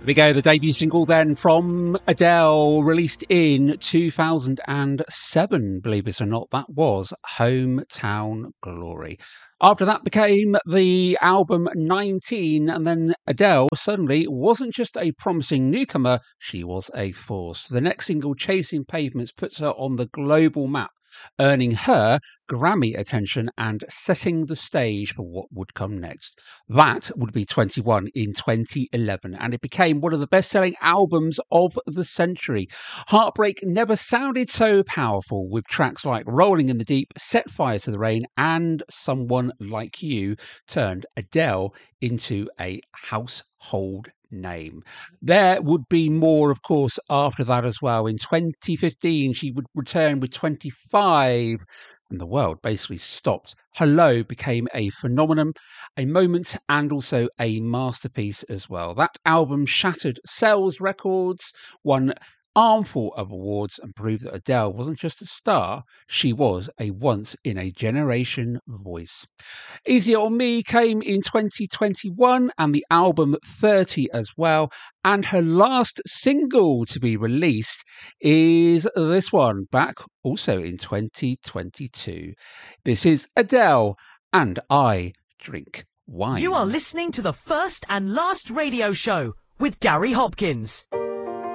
There we go, the debut single then from Adele, released in 2007, believe it or not, that was Hometown Glory. After that became the album 19, and then Adele suddenly wasn't just a promising newcomer, she was a force. The next single, Chasing Pavements, puts her on the global map, earning her Grammy attention and setting the stage for what would come next. That would be 21 in 2011, and it became one of the best-selling albums of the century. Heartbreak never sounded so powerful, with tracks like Rolling in the Deep, Set Fire to the Rain, and Someone Like You turned Adele into a household name. There would be more, of course, after that as well. In 2015, she would return with 25, and the world basically stopped. Hello became a phenomenon, a moment, and also a masterpiece as well. That album shattered sales records, won armful of awards, and proved that Adele wasn't just a star, she was a once-in-a-generation voice. Easier on Me came in 2021, and the album 30 as well, and her last single to be released is this one, back also in 2022. This is Adele, and I Drink Wine. You are listening to the First and Last Radio Show with Gary Hopkins.